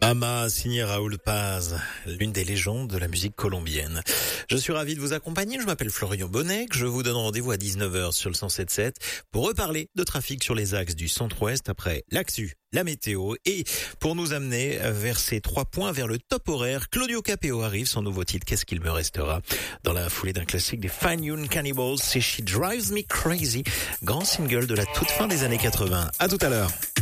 Ama, signé Raoul Paz, l'une des légendes de la musique colombienne. Je suis ravi de vous accompagner, je m'appelle Florian Bonnet, je vous donne rendez-vous à 19h sur le 107.7 pour reparler de trafic sur les axes du centre-ouest après l'actu, la météo et pour nous amener vers ces 3 points, vers le top horaire. Claudio Capeo arrive, son nouveau titre, Qu'est-ce qu'il me restera, dans la foulée d'un classique des Fine Young Cannibals, c'est She Drives Me Crazy, grand single de la toute fin des années 80. À tout à l'heure.